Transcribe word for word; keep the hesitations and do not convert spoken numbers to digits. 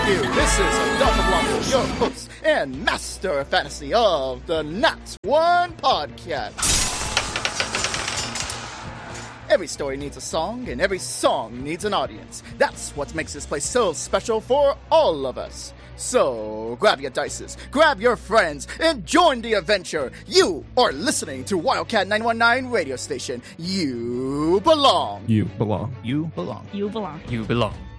you. This is Adolfo Blanco, your host and master of fantasy of the Nat One Podcast. Every story needs a song, and every song needs an audience. That's what makes this place so special for all of us. So, grab your dices, grab your friends, and join the adventure. You are listening to Wildcat nine one nine radio station. You belong. You belong. You belong. You belong. You belong.